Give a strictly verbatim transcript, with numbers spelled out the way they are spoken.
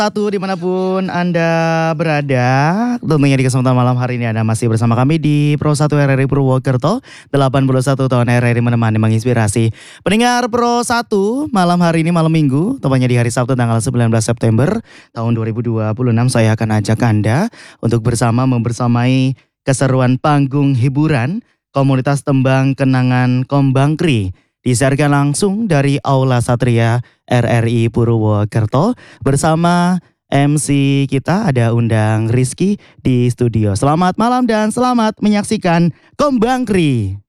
Satu dimanapun Anda berada, tentunya di kesempatan malam hari ini Anda masih bersama kami di Pro satu R R I Purwokerto. delapan puluh satu tahun R R I menemani menginspirasi. Pendengar Pro satu, malam hari ini malam minggu, tepatnya di hari Sabtu tanggal sembilan belas September tahun dua ribu dua puluh enam, saya akan ajak Anda untuk bersama membersamai keseruan panggung hiburan komunitas tembang kenangan Kombangkri. Disiarkan langsung dari Aula Satria R R I Purwokerto bersama M C kita ada undang Rizky di studio. Selamat malam dan selamat menyaksikan Kombangkri.